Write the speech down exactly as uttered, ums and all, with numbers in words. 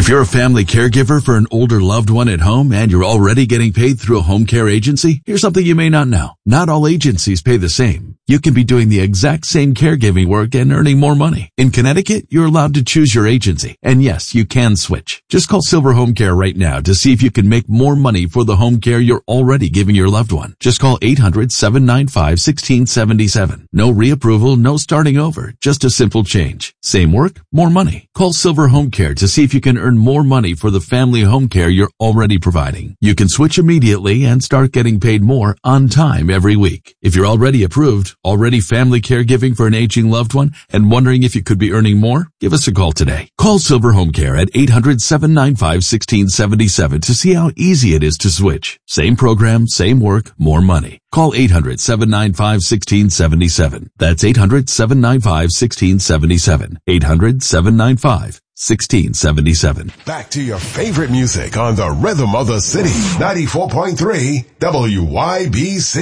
If you're a family caregiver for an older loved one at home and you're already getting paid through a home care agency, here's something you may not know. Not all agencies pay the same. You can be doing the exact same caregiving work and earning more money. In Connecticut, you're allowed to choose your agency. And yes, you can switch. Just call Silver Home Care right now to see if you can make more money for the home care you're already giving your loved one. Just call eight hundred, seven nine five, one six seven seven. No reapproval, no starting over. Just a simple change. Same work, more money. Call Silver Home Care to see if you can earn more money for the family home care you're already providing. You can switch immediately and start getting paid more on time every week. If you're already approved, already family caregiving for an aging loved one, and wondering if you could be earning more, give us a call today. Call Silver Home Care at eight hundred, seven nine five, one six seven seven to see how easy it is to switch. Same program, same work, more money. Call eight hundred, seven nine five, one six seven seven. That's eight hundred, seven nine five, one six seven seven. eight hundred, seven nine five, one six seven seven. Back to your favorite music on the Rhythm of the City. ninety-four point three W Y B C.